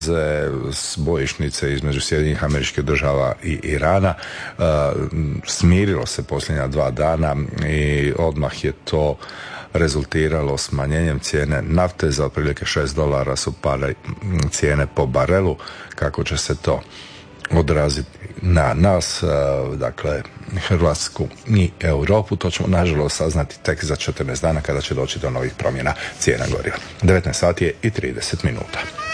s bojišnice između Sjedinjenih Američkih Država i Irana smirilo se posljednja 2 dana i odmah je to rezultiralo smanjenjem cijene nafte. Za otprilike $6 su pale cijene po barelu. Kako će se to odraziti na nas, dakle Hrvatsku i Europu, to ćemo nažalost saznati tek za 14 dana kada će doći do novih promjena cijena goriva. 19 sati je i 30 minuta.